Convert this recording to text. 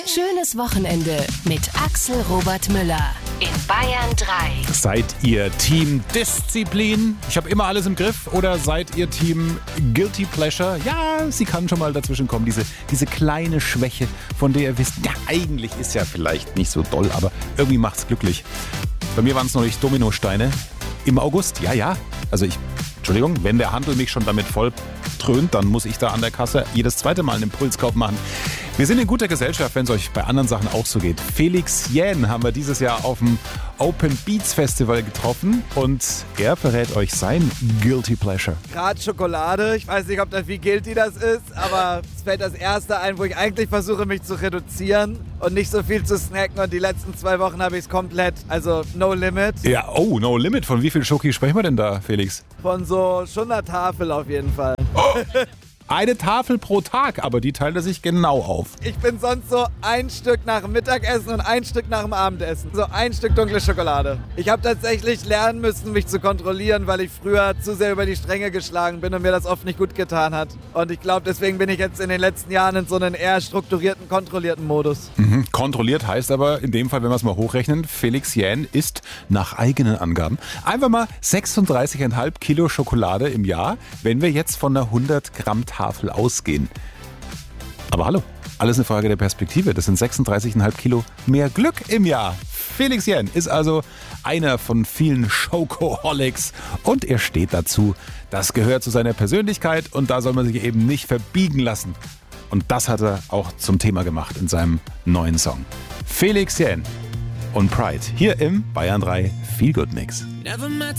Schönes Wochenende mit Axel Robert Müller in Bayern 3. Seid ihr Team Disziplin? Ich habe immer alles im Griff. Oder seid ihr Team Guilty Pleasure? Ja, sie kann schon mal dazwischen kommen. Diese kleine Schwäche, von der ihr wisst, ja, eigentlich ist ja vielleicht nicht so doll, aber irgendwie macht's glücklich. Bei mir waren es neulich Dominosteine im August. Ja. Also Entschuldigung, wenn der Handel mich schon damit voll dröhnt, dann muss ich da an der Kasse jedes zweite Mal einen Impulskauf machen. Wir sind in guter Gesellschaft, wenn es euch bei anderen Sachen auch so geht. Felix Jähn haben wir dieses Jahr auf dem Open Beats Festival getroffen und er verrät euch sein Guilty Pleasure. Gerade Schokolade, ich weiß nicht, wie guilty das ist, aber es fällt das erste ein, wo ich eigentlich versuche, mich zu reduzieren und nicht so viel zu snacken, und die letzten 2 Wochen habe ich es komplett, also no limit. Ja, no limit. Von wie viel Schoki sprechen wir denn da, Felix? Von so schon einer Tafel auf jeden Fall. Eine Tafel pro Tag, aber die teilt er sich genau auf. Ich bin sonst so ein Stück nach dem Mittagessen und ein Stück nach dem Abendessen. So ein Stück dunkle Schokolade. Ich habe tatsächlich lernen müssen, mich zu kontrollieren, weil ich früher zu sehr über die Stränge geschlagen bin und mir das oft nicht gut getan hat. Und ich glaube, deswegen bin ich jetzt in den letzten Jahren in so einen eher strukturierten, kontrollierten Modus. Kontrolliert heißt aber in dem Fall, wenn wir es mal hochrechnen, Felix Jähn isst nach eigenen Angaben einfach mal 36,5 Kilo Schokolade im Jahr, wenn wir jetzt von einer 100 Gramm Tafel ausgehen. Aber hallo, alles eine Frage der Perspektive. Das sind 36,5 Kilo mehr Glück im Jahr. Felix Jähn ist also einer von vielen Schokoholics und er steht dazu. Das gehört zu seiner Persönlichkeit und da soll man sich eben nicht verbiegen lassen. Und das hat er auch zum Thema gemacht in seinem neuen Song. Felix Jähn und Pride hier im Bayern 3 Feel Good Mix.